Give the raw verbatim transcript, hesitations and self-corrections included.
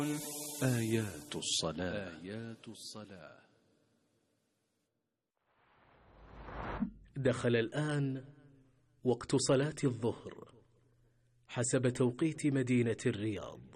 آيات الصلاة. آيات الصلاة. دخل الآن وقت صلاة الظهر حسب توقيت مدينة الرياض.